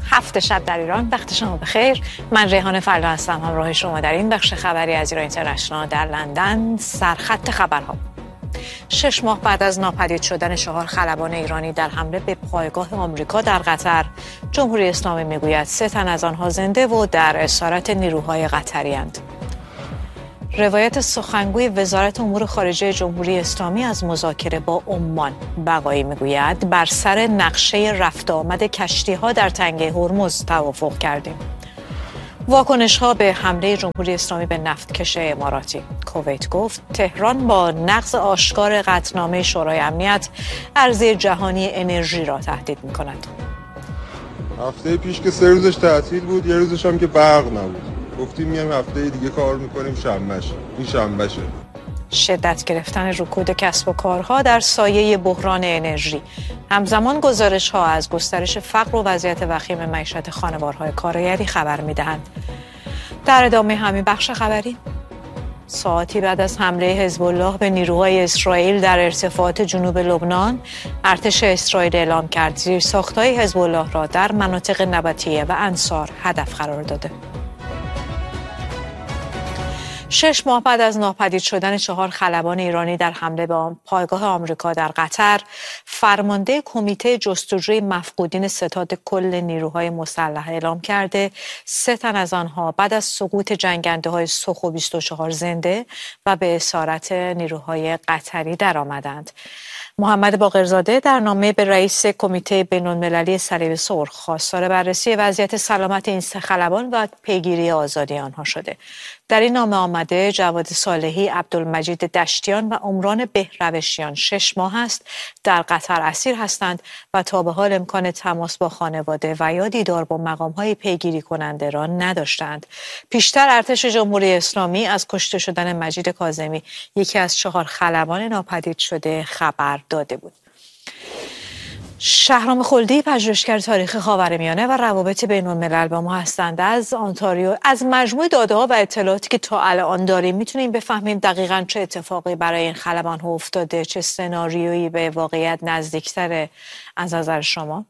7 شب در ایران. وقت شما بخیر. من ریحان فلا هستم، همراه شما در این بخش خبری از ایران اینترنشنال در لندن. سرخط خبرها: 6 ماه بعد از ناپدید شدن 4 خلبان ایرانی در حمله به پایگاه آمریکا در قطر، جمهوری اسلامی میگوید 3 تن از آنها زنده و در اسارت نیروهای قطری اند. روایت سخنگوی وزارت امور خارجه جمهوری اسلامی از مذاکره با عمان، بقایی میگوید بر سر نقشه رفت آمد کشتی‌ها در تنگه هرمز توافق کردیم. واکنش‌ها به حمله جمهوری اسلامی به نفتکش اماراتی. کویت گفت تهران با نقض آشکار قطعنامه شورای امنیت عرضه جهانی انرژی را تهدید می‌کند. هفته پیش که 3 روزش تعطیل بود، یه روزش هم که برق نبود. گفتیم میایم هفته دیگه کار میکنیم، شنبهشه. این شنبهشه. شدت گرفتن رکود کسب و کارها در سایه بحران انرژی. همزمان گزارش‌ها از گسترش فقر و وضعیت وخیم معیشت خانوارهای کارگری خبر می‌دهند. در ادامه همین بخش خبری، ساعتی بعد از حمله حزب الله به نیروهای اسرائیل در ارتفاعات جنوب لبنان، ارتش اسرائیل اعلام کرد زیرساخت‌های حزب الله را در مناطق نبطیه و انصار هدف قرار داده. 6 ماه بعد از ناپدید شدن 4 خلبان ایرانی در حمله به پایگاه آمریکا در قطر، فرمانده کمیته جستجوی مفقودین ستاد کل نیروهای مسلح اعلام کرده 3 تن از آنها بعد از سقوط جنگنده‌های سوخو 24 زنده و به اسارت نیروهای قطری درآمدند. محمد باقرزاده در نامه به رئیس کمیته بین‌المللی صلیب سرخ خواستار بررسی وضعیت سلامت این 3 خلبان و پیگیری آزادی آنها شده. در این نامه آمده جواد صالحی، عبدالمجید دشتیان و عمران بهروشیان 6 ماه است در قطر اسیر هستند و تا به حال امکان تماس با خانواده و یا دیدار با مقام‌های پیگیری کننده را نداشتند. پیشتر ارتش جمهوری اسلامی از کشته شدن مجید کاظمی، یکی از 4 خلبان ناپدید شده، خبر داده بود. شهرام خلدی، پژوهشگر تاریخ خاورمیانه و روابط بین‌الملل با ما هستند از انتاریو. از مجموع داده‌ها و اطلاعاتی که تا الان داریم میتونیم بفهمیم دقیقاً چه اتفاقی برای این خلبان‌ها افتاده، چه سناریویی به واقعیت نزدیک‌تره از نظر شما؟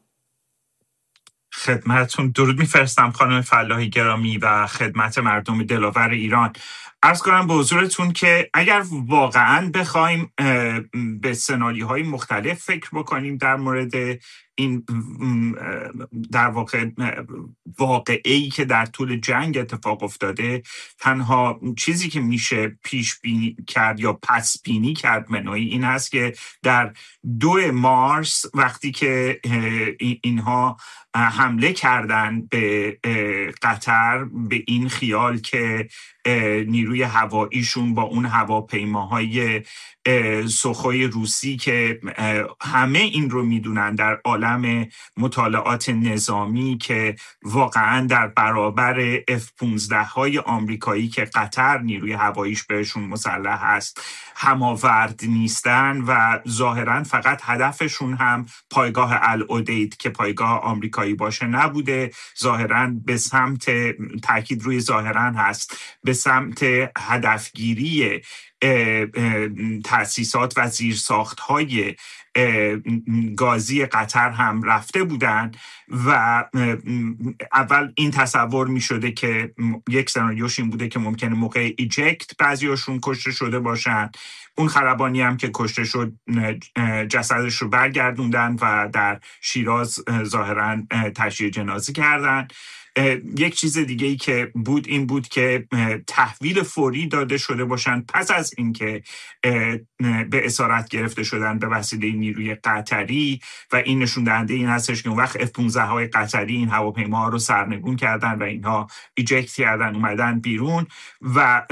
خدمتتون درود میفرستم خانم فلاحی گرامی و خدمت مردم دلاور ایران. عرض کنم به حضورتون که اگر واقعاً بخوایم به سناریوهای مختلف فکر بکنیم در مورد این در واقع واقعه‌ای که در طول جنگ اتفاق افتاده، تنها چیزی که میشه پیش بینی کرد یا پس بینی کرد منوی این هست که در 2 مارس وقتی که اینها حمله کردن به قطر، به این خیال که نیروی هواییشون با اون هواپیماهای سوخوی روسی که همه این رو میدونن در عالم مطالعات نظامی که واقعا در برابر F-15 های آمریکایی که قطر نیروی هواییش بهشون مسلح هست هماورد نیستن و ظاهرا فقط هدفشون هم پایگاه العدید که پایگاه آمریکایی باشه نبوده، ظاهرا به سمت، تاکید روی ظاهرا هست، به سمت هدفگیری تأسیسات و زیرساخت‌های گازی قطر هم رفته بودن و اول این تصور می شده که یک سناریوش این بوده که ممکنه موقع ایجکت بعضیاشون کشته شده باشن. اون خلبانی هم که کشته شد جسدش رو برگردوندن و در شیراز ظاهراً تشییع جنازه کردن. یک چیز دیگه ای که بود این بود که تحویل فوری داده شده باشن پس از اینکه به اسارت گرفته شدن به وسیله نیروی قطری و این نشون دهنده این هستش که اون وقت F-15 های قطری این هواپیماها رو سرنگون کردن و اینها ایجکت کردن اومدن بیرون و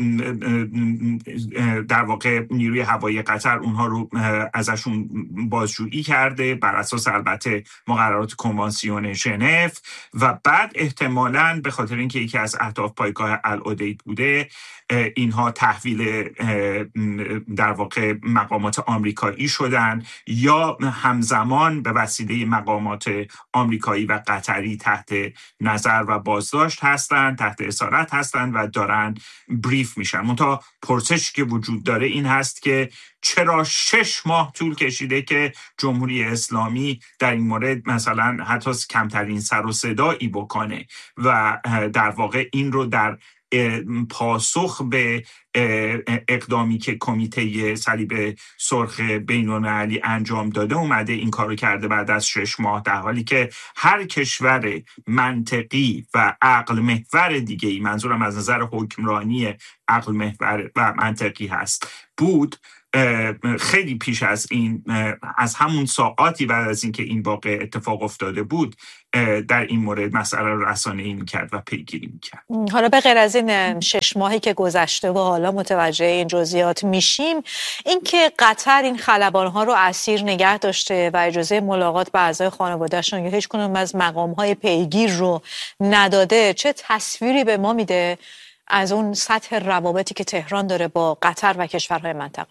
در واقع نیروی هوایی قطر اونها رو ازشون بازجویی کرده بر اساس البته مقررات کنوانسیون ژنو و بعد احتمالاً به خاطر اینکه یکی از اهداف پایگاه العدید بوده اینها تحویل در واقع مقامات آمریکایی شدن یا همزمان به وسیله مقامات آمریکایی و قطری تحت نظر و بازداشت هستند، تحت اسارت هستند و دارن بریف میشن. منتها پرسشی که وجود داره این هست که چرا 6 ماه طول کشیده که جمهوری اسلامی در این مورد مثلا حتی کمترین سر و صدایی بکنه و در واقع این رو در پاسخ به اقدامی که کمیته صلیب سرخ بین‌المللی انجام داده اومده این کارو کرده بعد از 6 ماه، در حالی که هر کشور منطقی و عقل محور دیگه‌ای، منظورم از نظر حکمرانی عقل محور و منطقی هست، بود خیلی پیش از این، از همون ساعاتی بعد از اینکه این واقعه اتفاق افتاده بود، در این مورد مسئله رو رسانه‌ای می‌کرد و پیگیری می‌کرد. حالا به غیر از این 6 ماهی که گذشته و حالا متوجه این جزئیات میشیم، اینکه قطر این خلبان‌ها رو اسیر نگه داشته و اجازه ملاقات با اعضای خانواده‌شون یا هیچ کدوم از مقام‌های پیگیر رو نداده، چه تصویری به ما میده از اون سطح روابطی که تهران داره با قطر و کشورهای منطقه؟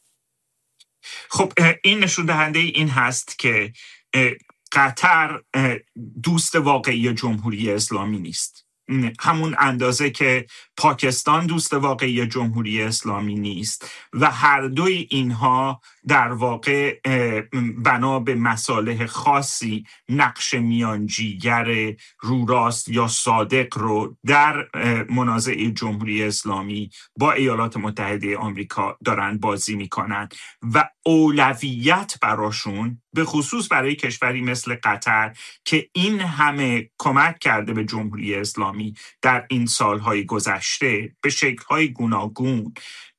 خب این نشون دهنده این هست که قطر دوست واقعی جمهوری اسلامی نیست، همون اندازه که پاکستان دوست واقعی جمهوری اسلامی نیست و هر دوی اینها در واقع بنا به مصالح خاصی نقش میانجیگر رو راست یا صادق رو در منازعه جمهوری اسلامی با ایالات متحده آمریکا دارن بازی میکنن و اولویت براشون، به خصوص برای کشوری مثل قطر که این همه کمک کرده به جمهوری اسلامی در این سالهای گذشته به شکل‌های گوناگون،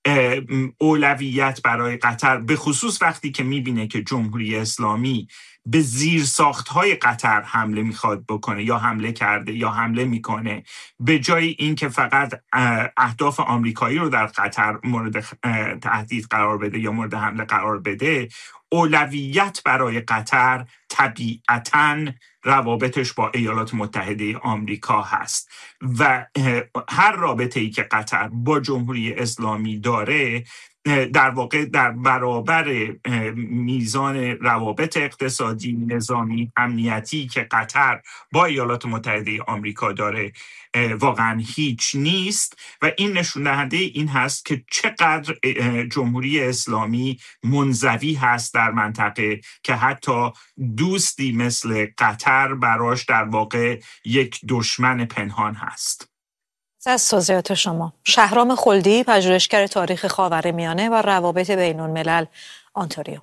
اولویت برای قطر، به خصوص وقتی که میبینه که جمهوری اسلامی به زیرساخت‌های قطر حمله میخواد بکنه یا حمله کرده یا حمله میکنه، به جای اینکه فقط اهداف آمریکایی رو در قطر مورد تهدید قرار بده یا مورد حمله قرار بده، اولویت برای قطر طبیعتاً روابطش با ایالات متحده آمریکا هست و هر رابطه‌ای که قطر با جمهوری اسلامی داره در واقع در برابر میزان روابط اقتصادی، نظامی، امنیتی که قطر با ایالات متحده آمریکا داره واقعا هیچ نیست و این نشون دهنده این هست که چقدر جمهوری اسلامی منزوی هست در منطقه که حتی دوستی مثل قطر براش در واقع یک دشمن پنهان هست. از توضیحات شما. شهرام خلدی، پژوهشگر تاریخ خاورمیانه و روابط بین‌الملل، آنتاریو.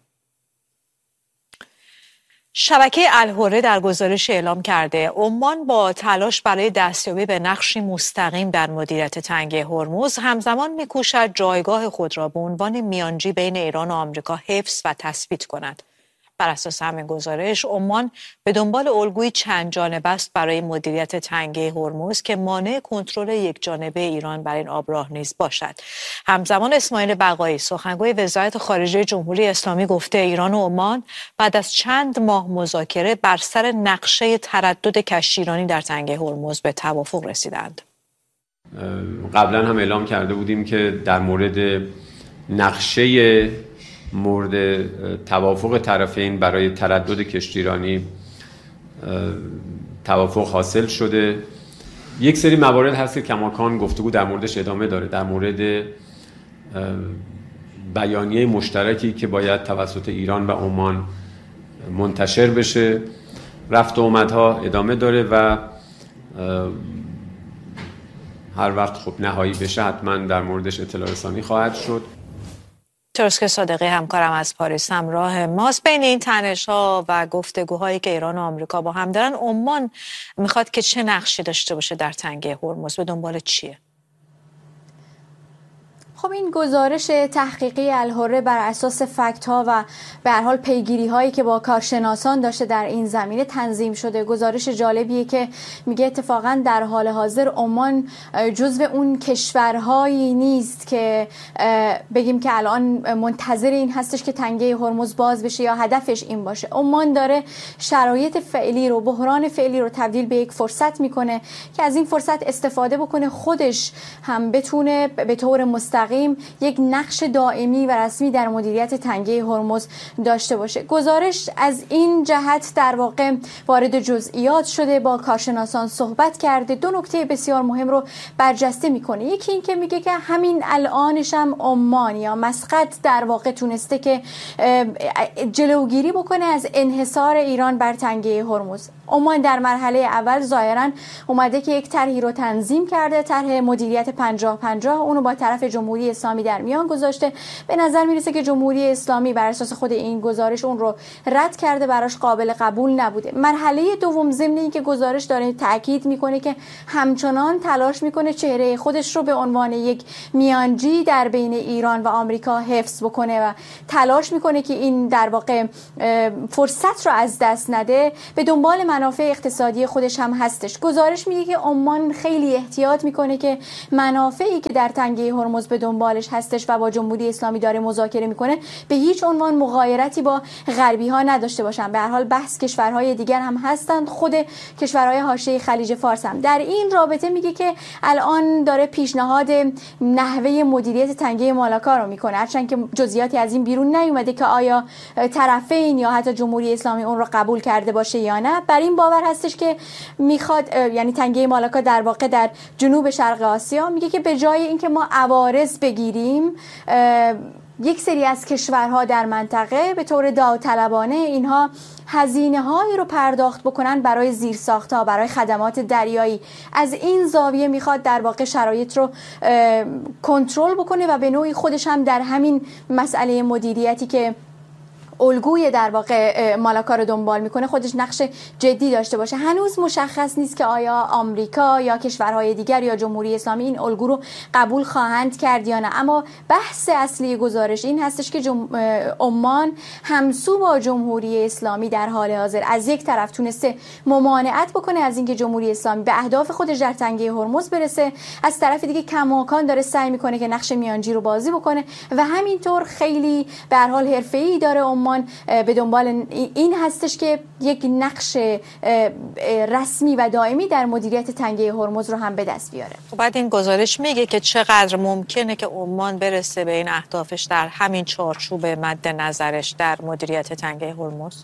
شبکه الحره در گزارش اعلام کرده عمان با تلاش برای دستیابی به نقشی مستقیم در مدیریت تنگه هرمز همزمان می‌کوشد جایگاه خود را به عنوان میانجی بین ایران و آمریکا حفظ و تثبیت کند. بر اساس همین گزارش عمان به دنبال الگویی چند جانبه است برای مدیریت تنگه هرمز که مانع کنترل یک جانبه ایران بر این آبراه نیز باشد. همزمان اسماعیل بقایی، سخنگوی وزارت خارجه جمهوری اسلامی، گفته ایران و عمان بعد از چند ماه مذاکره بر سر نقشه تردد کشتی ایرانی در تنگه هرمز به توافق رسیدند. قبلا هم اعلام کرده بودیم که در مورد نقشه مورد توافق طرفین برای تردد کشتی ایرانی توافق حاصل شده. یک سری موارد هست که کماکان گفتگو در موردش ادامه داره، در مورد بیانیه مشترکی که باید توسط ایران و عمان منتشر بشه. رفت و آمدها ادامه داره و هر وقت خب نهایی بشه حتما در موردش اطلاع رسانی خواهد شد. ترسک صادقی همکارم از پاریس همراه ماست. بین این تنش‌ها و گفتگوهایی که ایران و آمریکا با هم دارن، عمان میخواد که چه نقشی داشته باشه در تنگه هرمز؟ به دنبال چیه؟ خب این گزارش تحقیقی الحره بر اساس فکت ها و به هر حال پیگیری هایی که با کارشناسان داشته در این زمینه تنظیم شده. گزارش جالبیه که میگه اتفاقا در حال حاضر عمان جزو اون کشورهایی نیست که بگیم که الان منتظر این هستش که تنگه هرمز باز بشه یا هدفش این باشه. عمان داره شرایط فعلی رو، بحران فعلی رو تبدیل به یک فرصت میکنه که از این فرصت استفاده بکنه، خودش هم بتونه به طور مستقیم مستقیم یک نقش دائمی و رسمی در مدیریت تنگه هرمز داشته باشه. گزارش از این جهت در واقع وارد جزئیات شده، با کارشناسان صحبت کرده، دو نکته بسیار مهم رو برجسته میکنه. یکی این که میگه که همین الانش هم عمان یا مسقط در واقع تونسته که جلوگیری بکنه از انحصار ایران بر تنگه هرمز. عمان در مرحله اول ظاهراً اومده که یک طرحی رو تنظیم کرده، طرح مدیریت 50-50، اونو با طرف جمهوری اسلامی در میان گذاشته. به نظر میرسه که جمهوری اسلامی بر اساس خود این گزارش اون رو رد کرده، براش قابل قبول نبوده. مرحله دوم ضمن این که گزارش داره تاکید میکنه که همچنان تلاش میکنه چهره خودش رو به عنوان یک میانجی در بین ایران و آمریکا حفظ بکنه و تلاش میکنه که این در واقع فرصت رو از دست نده، به دنبال منافع اقتصادی خودش هم هستش. گزارش میگه که عمان خیلی احتیاط میکنه که منافعی که در تنگه هرمز به دنبالش هستش و با جمهوری اسلامی داره مذاکره میکنه به هیچ عنوان مغایرتی با غربی ها نداشته باشن. به هر حال بحث کشورهای دیگر هم هستند، خود کشورهای حاشیه خلیج فارس هم. در این رابطه میگه که الان داره پیشنهاد نحوه مدیریت تنگه مالاکا رو میکنه، هرچند که جزئیاتی از این بیرون نیومده که آیا طرفین یا حتی جمهوری اسلامی اون رو قبول کرده باشه یا نه. بر این باور هستش که میخواد، یعنی تنگه مالاکا در واقع در جنوب شرق آسیا، میگه که به جای اینکه ما عوارض بگیریم، یک سری از کشورها در منطقه به طور داوطلبانه اینها هزینه‌هایی رو پرداخت بکنن برای زیرساخت‌ها، برای خدمات دریایی. از این زاویه میخواد در واقع شرایط رو کنترل بکنه و به نوعی خودش هم در همین مسئله مدیریتی که الگوی در واقع مالاکا رو دنبال میکنه خودش نقش جدی داشته باشه. هنوز مشخص نیست که آیا آمریکا یا کشورهای دیگر یا جمهوری اسلامی این الگو رو قبول خواهند کرد یا نه، اما بحث اصلی گزارش این هستش که عمان همسو با جمهوری اسلامی در حال حاضر از یک طرف تونسته ممانعت بکنه از اینکه جمهوری اسلامی به اهداف خودش در تنگه هرمز برسه، از طرف دیگه کماکان داره سعی میکنه که نقش میانجی رو بازی بکنه و همینطور خیلی به هر حال حرفه‌ای داره به دنبال این هستش که یک نقش رسمی و دائمی در مدیریت تنگه هرمز رو هم به دست بیاره. بعد این گزارش میگه که چقدر ممکنه که عمان برسه به این اهدافش در همین چارچوب مد نظرش در مدیریت تنگه هرمز؟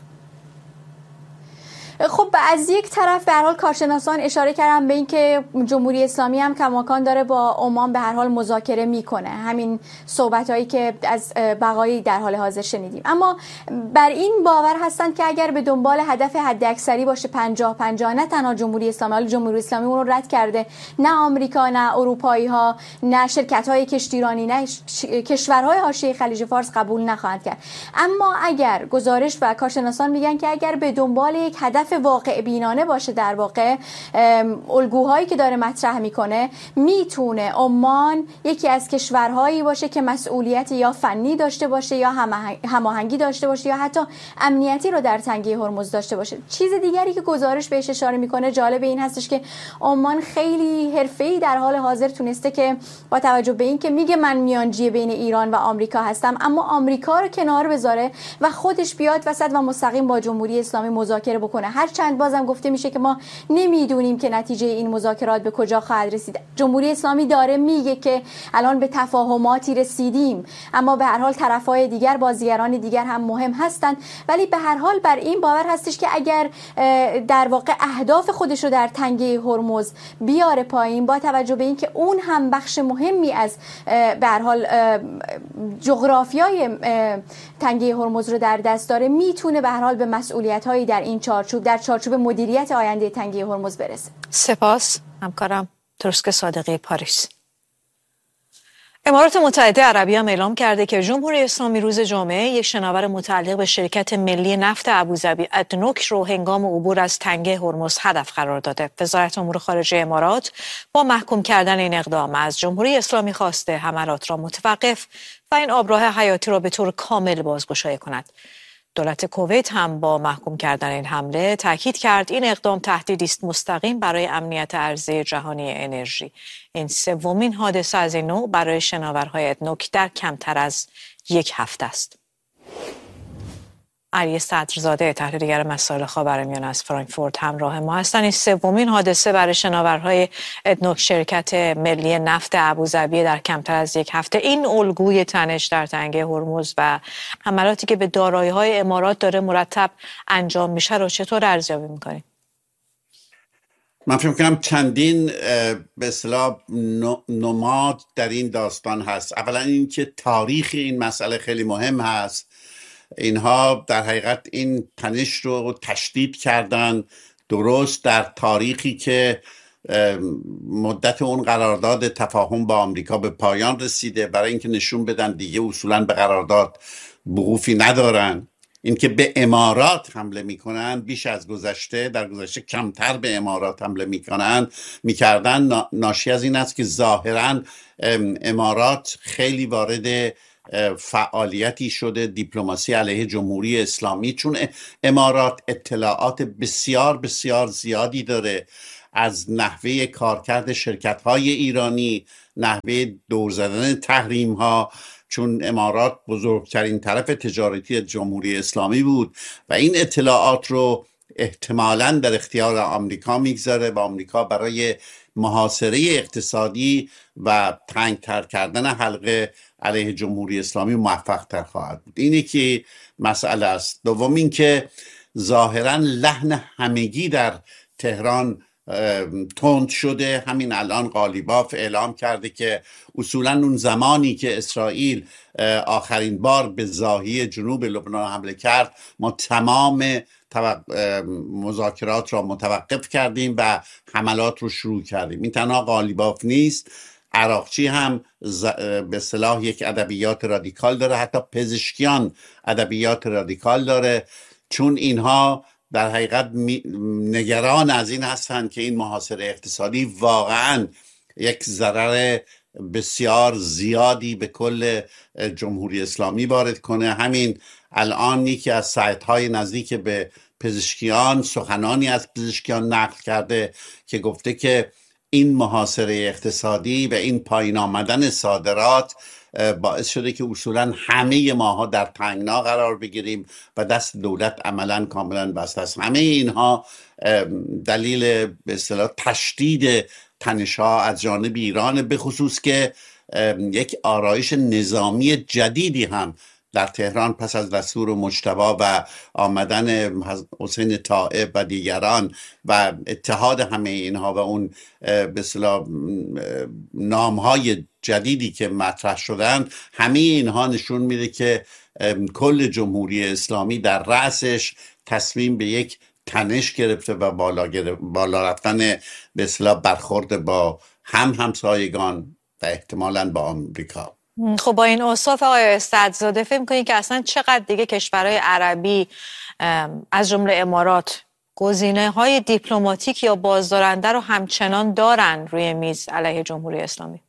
خب از یک طرف به هر حال کارشناسان اشاره کردن به این که جمهوری اسلامی هم کماکان داره با عمان به هر حال مذاکره میکنه، همین صحبتایی که از بقایی در حال حاضر شنیدیم. اما بر این باور هستند که اگر به دنبال هدف حداکثری باشه 50-50، نه تنها جمهوری اسلامی، حالا جمهوری اسلامی اون رو رد کرده، نه آمریکا، نه اروپایی ها، نه شرکت های کشتیرانی، نه کشورهای حاشیه خلیج فارس قبول نخواهند کرد. اما اگر گزارش و کارشناسان میگن که اگر به دنبال یک هدف واقع بینانه باشه، در واقع الگوهایی که داره مطرح میکنه، میتونه عمان یکی از کشورهایی باشه که مسئولیت یا فنی داشته باشه یا هماهنگی داشته باشه یا حتی امنیتی رو در تنگه هرمز داشته باشه. چیز دیگری که گزارش بهش اشاره میکنه جالب این هستش که عمان خیلی حرفه‌ای در حال حاضر تونسته که با توجه به این که میگه من میانجی بین ایران و آمریکا هستم، اما آمریکا رو کنار بذاره و خودش بیاد وسط و مستقیم با جمهوری اسلامی مذاکره بکنه. هرچند بازم گفته میشه که ما نمیدونیم که نتیجه این مذاکرات به کجا خواهد رسید. جمهوری اسلامی داره میگه که الان به تفاهماتی رسیدیم، اما به هر حال طرفای دیگر، بازیگران دیگر هم مهم هستند، ولی به هر حال بر این باور هستش که اگر در واقع اهداف خودش رو در تنگه هرمز بیاره پایین، با توجه به این که اون هم بخش مهمی از به هر حال جغرافیای تنگه هرمز رو در دست داره، میتونه به هر حال به مسئولیت‌هایی در این چارچوب مدیریت آینده تنگه هرمز برسه. سپاس همکارم تروسک صادقی پاریس. امارات متحده عربی هم اعلام کرده که جمهوری اسلامی روز جمعه یک شناور متعلق به شرکت ملی نفت ابوظبی ادنوک رو هنگام عبور از تنگه هرمز هدف قرار داده. وزارت امور خارجه امارات با محکوم کردن این اقدام از جمهوری اسلامی خواسته حملات را متوقف و این آبراه حیاتی را به طور کامل بازگشایی کند. دولت کویت هم با محکوم کردن این حمله تاکید کرد این اقدام تهدیدی است مستقیم برای امنیت عرضه جهانی انرژی. این سومین حادثه از این نوع برای شناورهای ادنوک در کمتر از یک هفته است. علی صدرزاده تحلیلگر مسائل خاورمیانه از فرانکفورت همراه ما هستند. این سومین حادثه برای شناورهای ادنوک شرکت ملی نفت ابوظبی در کمتر از یک هفته. این الگوی تنش در تنگه هرمز و حملاتی که به دارایی‌های امارات داره مرتب انجام میشه رو چطور ارزیابی می‌کنید؟ من فکر می‌کنم چندین به اصطلاح نماد در این داستان هست. اولا اینکه تاریخ این مسئله خیلی مهم هست. اینها در حقیقت این تنش رو تشدید کردن درست در تاریخی که مدت اون قرارداد تفاهم با آمریکا به پایان رسیده، برای اینکه نشون بدن دیگه اصولا به قرارداد وقوفی ندارن. اینکه به امارات حمله میکنن بیش از گذشته، در گذشته کمتر به امارات حمله میکردن ناشی از این است که ظاهرا امارات خیلی وارد فعالیتی شده دیپلماسی علیه جمهوری اسلامی، چون امارات اطلاعات بسیار بسیار زیادی داره از نحوه کارکرد شرکت‌های ایرانی، نحوه دور زدن تحریم‌ها، چون امارات بزرگترین طرف تجارتی جمهوری اسلامی بود و این اطلاعات رو احتمالاً در اختیار آمریکا میگذاره و آمریکا برای محاصره اقتصادی و تنگتر کردن حلقه علیه جمهوری اسلامی موفق تر خواهد بود. اینه که مسئله است. دوم این که ظاهراً لحن همگی در تهران تند شده. همین الان قالیباف اعلام کرده که اصولاً اون زمانی که اسرائیل آخرین بار به ضاحی جنوب لبنان حمله کرد ما تمام مذاکرات را متوقف کردیم و حملات رو شروع کردیم. این تنها قالیباف نیست، عراقچی هم به اصطلاح یک ادبیات رادیکال داره، حتی پزشکیان ادبیات رادیکال داره، چون اینها در حقیقت نگران از این هستند که این محاصره اقتصادی واقعا یک ضرر بسیار زیادی به کل جمهوری اسلامی وارد کنه. همین الان یکی از سایت‌های نزدیک به پزشکیان سخنانی از پزشکیان نقل کرده که گفته که این محاصره اقتصادی و این پایین آمدن صادرات باعث شده که اصولا همه ماها در تنگنا قرار بگیریم و دست دولت عملا کاملا بسته است. همه اینها دلیل به اصطلاح تشدید تنش‌ها از جانب ایران، به خصوص که یک آرایش نظامی جدیدی هم در تهران پس از دستور مجتبی و آمدن حسین طائب و دیگران و اتحاد همه اینها و اون به اصطلاح نام‌های جدیدی که مطرح شدن، همه اینها نشون میده که کل جمهوری اسلامی در رأسش تصمیم به یک تنش گرفته و بالا رفتن به اصطلاح برخورد با همسایگان و احتمالاً با آمریکا. خب با این اوصاف آقای صدرزاده فکر می‌کنید که اصلا چقدر دیگه کشورهای عربی از جمله امارات گزینه‌های دیپلماتیک یا بازدارنده رو همچنان دارن روی میز علیه جمهوری اسلامی؟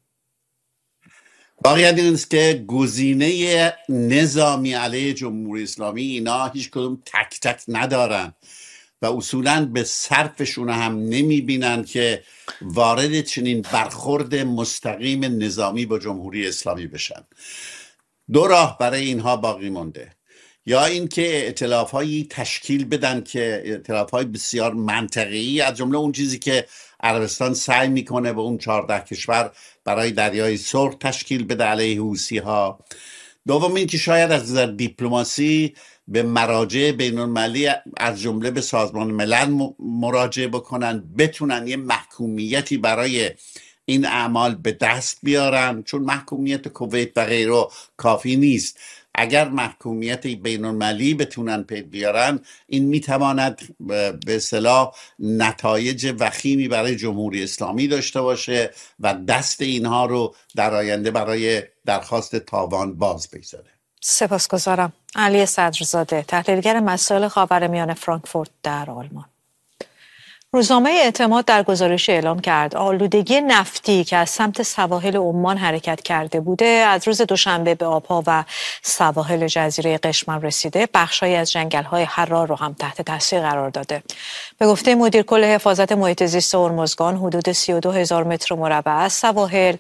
واقعیت این است که گزینه نظامی علیه جمهوری اسلامی اینا هیچ کدوم تک تک ندارن و اصولاً به صرفشون هم نمیبینن که وارد چنین برخورد مستقیم نظامی با جمهوری اسلامی بشن. دو راه برای اینها باقی مونده، یا اینکه ائتلاف‌هایی تشکیل بدن که ائتلاف‌های بسیار منطقی، از جمله اون چیزی که عربستان سعی میکنه به اون 14 کشور برای دریای سرخ تشکیل بده علیه حوثی‌ها. دوم این که شاید از نظر دیپلماسی به مراجع بین‌المللی از جمله به سازمان ملل مراجعه بکنن، بتونن یه محکومیتی برای این اعمال به دست بیارن، چون محکومیت کویت و غیره کافی نیست. اگر محکومیت بین‌المللی بتونن پید بیارن، این میتواند به اصطلاح نتایج وخیمی برای جمهوری اسلامی داشته باشه و دست اینها رو در آینده برای درخواست تاوان باز بگذاره. سپاسگزارم. علی صدرزاده تحلیلگر مسائل خاورمیانه فرانکفورت در آلمان. روزنامه اعتماد در گزارش اعلام کرد آلودگی نفتی که از سمت سواحل عمان حرکت کرده بوده از روز دوشنبه به آبها و سواحل جزیره قشمم رسیده. بخشایی از جنگل‌های حرار رو هم تحت تاثیر قرار داده. به گفته مدیر کل حفاظت محیط زیست هرمزگان حدود 32,000 متر مربع از سواحل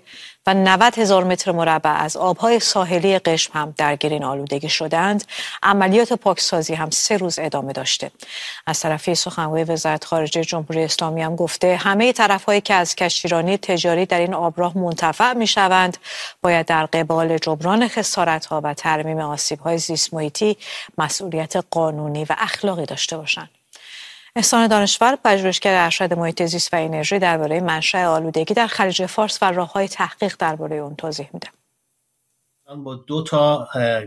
و 90,000 متر مربع از آبهای ساحلی قشم هم درگیر این آلودگی شدند. عملیات پاکسازی هم 3 روز ادامه داشته. از طرفی سخنگوی وزارت خارجه جمهوری اسلامی هم گفته همه طرف‌هایی که از کشتیرانی تجاری در این آبراه منتفع می‌شوند باید در قبال جبران خسارت‌ها و ترمیم آسیب‌های زیست محیطی مسئولیت قانونی و اخلاقی داشته باشند. احسان دانشور، پژوهشگر ارشد محیط زیست و انرژی، درباره منشأ آلودگی در خلیج فارس و راه‌های تحقیق درباره اون توضیح میده. با 2 تا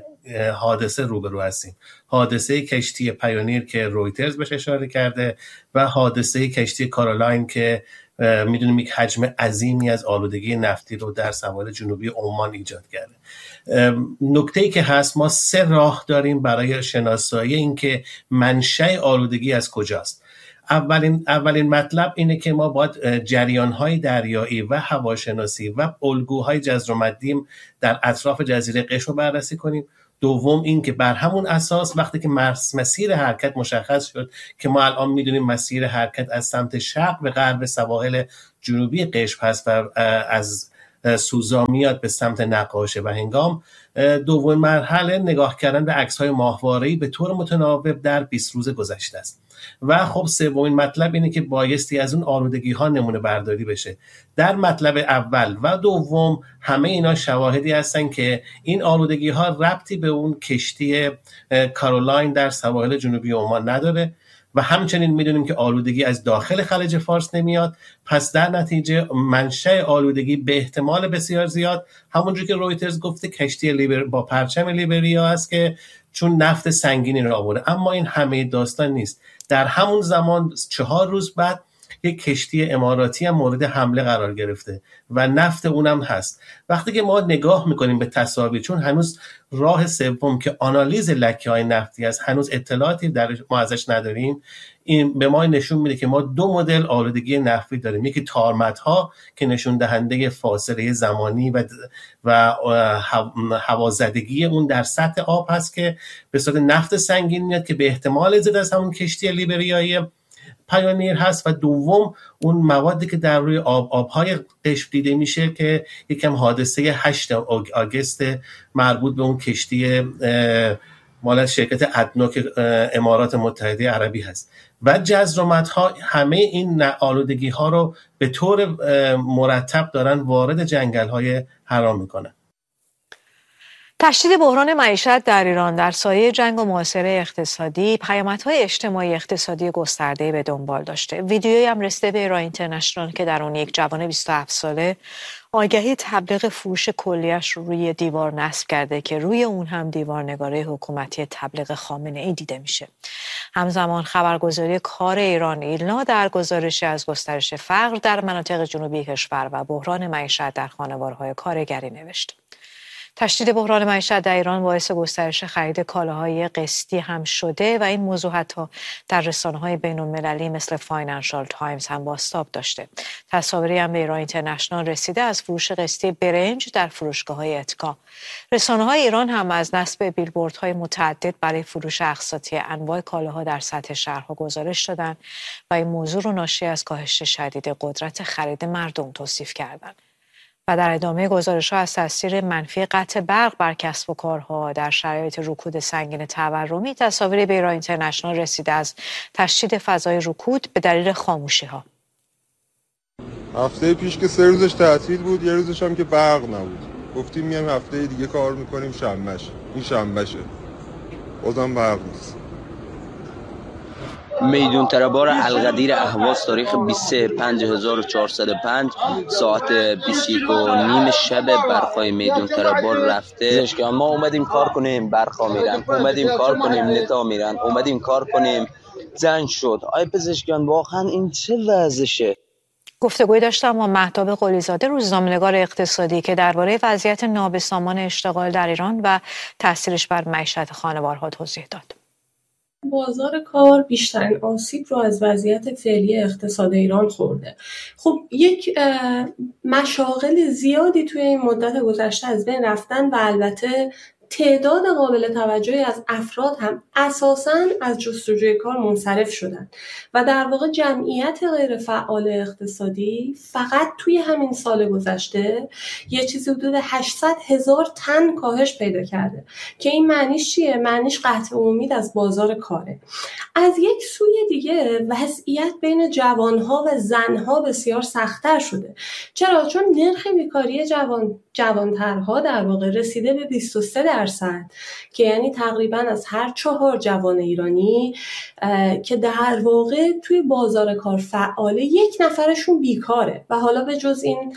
حادثه روبرو هستیم. حادثه کشتی پیونیر که رویترز بهش اشاره کرده و حادثه کشتی کارولاین که میدونیم یک حجم عظیمی از آلودگی نفتی رو در سواحل جنوبی عمان ایجاد کرده. نکته‌ای که هست، ما 3 راه داریم برای شناسایی این که منشأ آلودگی از کجاست. اولین مطلب اینه که ما باید جریان‌های دریایی و هواشناسی و الگوهای جزر و مدیم در اطراف جزیره قشم رو بررسی کنیم. دوم این که بر همون اساس وقتی که مسیر حرکت مشخص شد که ما الان میدونیم مسیر حرکت از سمت شرق به غرب سواحل جنوبی قشم هست و از سوزا میاد به سمت نقاشه و هنگام، دومین مرحله نگاه کردن به عکس‌های ماهواره‌ای به طور متناوب در 20 روز گذشته است. و خب سومین مطلب اینه که بایستی از اون آلودگی‌ها نمونه برداری بشه. در مطلب اول و دوم همه اینا شواهدی هستن که این آلودگی‌ها ربطی به اون کشتی کارولاین در سواحل جنوبی عمان نداره و همچنین میدونیم که آلودگی از داخل خلیج فارس نمیاد. پس در نتیجه منشأ آلودگی به احتمال بسیار زیاد همونجور که رویترز گفته کشتی با پرچم لیبریا است که چون نفت سنگینی رو آورده. اما این همه داستان نیست. در همون زمان 4 روز بعد یک کشتی اماراتی هم مورد حمله قرار گرفته و نفت اونم هست. وقتی که ما نگاه میکنیم به تصاویر، چون هنوز راه سوم که آنالیز لکه‌های نفتی است هنوز اطلاعاتی ما ازش نداریم، این به ما نشون میده که ما 2 مدل آلودگی نفتی داریم. یکی تارمت‌ها که نشون دهنده فاصله زمانی و هوازدگی اون در سطح آب هست که به صورت نفت سنگین میاد که به احتمال زیاد از همون کشتی لیبریایی پیونیر هست. و دوم اون موادی که در روی آبهای قشم دیده میشه که یکم حادثه 8 آگوست مربوط به اون کشتی مال شرکت ادنوک امارات متحده عربی هست. و جزرومت‌ها همه این آلودگی ها رو به طور مرتب دارن وارد جنگل‌های حرام میکنن. تشدید بحران معیشت در ایران در سایه جنگ و محاصره اقتصادی پیامدهای اجتماعی اقتصادی گسترده‌ای به دنبال داشته. ویدیویی هم رسیده به ایران اینترنشنال که در اون یک جوان 27 ساله آگهی تبلیغ فروش کلیه‌اش رو روی دیوار نصب کرده که روی اون هم دیوارنگاری حکومتی تبلیغ خامنه‌ای دیده میشه. همزمان خبرگزاری کار ایران ایلنا در گزارشی از گسترش فقر در مناطق جنوبی کشور و بحران معیشت در خانوارهای کارگری نوشت. تشدید بحران معیشت در ایران باعث گسترش خرید کالاهای قسطی هم شده و این موضوع حتی در رسانه‌های بین‌المللی مثل فاینانشال تایمز هم بازتاب داشته. تصاویری هم به ایران اینترنشنال رسیده از فروش قسطی برنج در فروشگاه‌های اتکا. رسانه‌های ایران هم از نصب بیلبوردهای متعدد برای فروش اقساطی انواع کالاها در سطح شهرها گزارش دادند و این موضوع رو ناشی از کاهش شدید قدرت خرید مردم توصیف کردند. و در ادامه گزارش‌ها از تاثیر منفی قطع برق بر کسب و کارها در شرایط رکود سنگین تورمی تصاویری به ایران اینترنشنال رسیده از تشدید فضای رکود به دلیل خاموشی‌ها. هفته پیش که 3 روزش تعطیل بود، 1 روزش هم که برق نبود. گفتیم میایم هفته دیگه کار میکنیم شنبهشه. این شنبهشه. بازم برق نیست. میدون ترابار القدیر اهواز تاریخ 23/5405 ساعت 21:30 شب برقای میدون ترابار رفته. ما اومدیم کار کنیم برقا میرن، اومدیم کار کنیم نتا میرن، اومدیم کار کنیم زنگ شد. آی پزشکیان واقعا این چه وضعشه؟ گفتگوی داشتم با مهتاب قلیزاده، روزنامه‌نگار اقتصادی، که درباره وضعیت نابسامان اشتغال در ایران و تاثیرش بر معیشت خانوارها توضیح داد. بازار کار بیشترین آسیب رو از وضعیت فعلی اقتصاد ایران خورده. خب یک مشاغل زیادی توی این مدت گذشته از بین رفتن و البته تعداد قابل توجهی از افراد هم اساساً از جستجوی کار منصرف شدن و در واقع جمعیت غیر فعال اقتصادی فقط توی همین سال گذشته یه چیزی حدود 800,000 تن کاهش پیدا کرده که این معنیش چیه؟ معنیش قطع امید از بازار کاره. از یک سوی دیگه وضعیت بین جوانها و زنها بسیار سخت‌تر شده. چرا؟ چون نرخ بیکاری جوانترها در واقع رسیده به 23% که یعنی تقریبا از هر 4 جوان ایرانی که در واقع توی بازار کار فعاله 1 نفرشون بیکاره. و حالا به جز این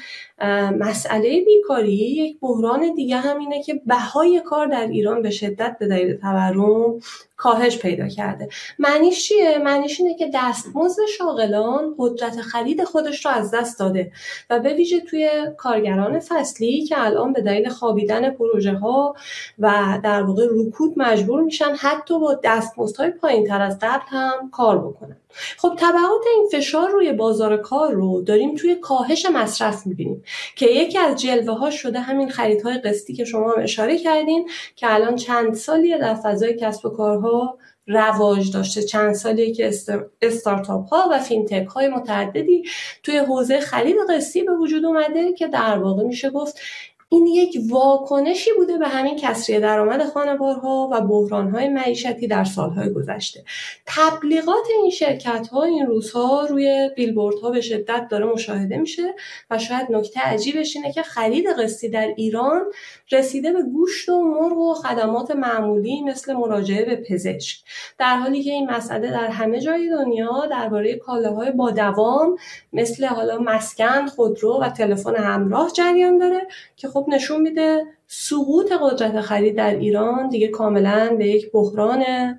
مسئله بیکاری یک بحران دیگه هم اینه که بهای کار در ایران به شدت به دلیل تورم کاهش پیدا کرده. معنیش چیه؟ معنیش اینه که دستمزد شاغلان قدرت خرید خودش رو از دست داده و به ویژه توی کارگران فصلی که الان به دلیل خوابیدن پروژه ها و در واقع رکود مجبور میشن حتی با دستمزدهای پایین‌تر از قبل هم کار بکنن. خب تبعات این فشار روی بازار کار رو داریم توی کاهش مصرف میبینیم که یکی از جلوه ها شده همین خریدهای قسطی که شما هم اشاره کردین که الان چند سالیه در فضای کسب و کارها رواج داشته، چند سالیه که استارتاپ ها و فینتک های متعددی توی حوزه خرید قسطی به وجود اومده که در واقع میشه گفت این یک واکنشی بوده به همین کسری درآمد خانوارها و بحران‌های معیشتی در سالهای گذشته. تبلیغات این شرکت‌ها این روزها روی بیلبوردها به شدت داره مشاهده میشه و شاید نکته عجیبش اینه که خرید قسطی در ایران رسیده به گوشت و مرغ و خدمات معمولی مثل مراجعه به پزشک، در حالی که این مسئله در همه جای دنیا درباره کالاهای با دوام مثل حالا مسکن، خودرو و تلفن همراه جریان داره که خب نشون میده سقوط قدرت خرید در ایران دیگه کاملا به یک بحران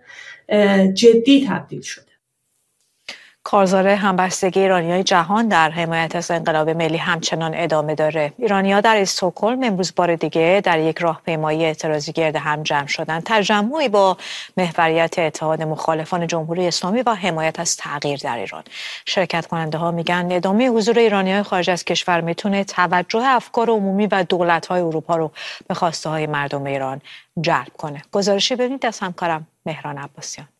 جدی تبدیل شده. کارزار همبستگی ایرانیای جهان در حمایت از انقلاب ملی همچنان ادامه داره. ایرانی‌ها در استکهلم امروز بار دیگه در یک راهپیمایی اعتراضی گرد هم جمع شدند. تجمعی با محوریت اتحاد مخالفان جمهوری اسلامی و حمایت از تغییر در ایران. شرکت کننده ها میگن ادامه حضور ایرانی‌های خارج از کشور میتونه توجه افکار عمومی و دولت‌های اروپا رو به خواسته‌های مردم ایران جلب کنه. گزارشی ببینید از همکارم مهران عباسیان.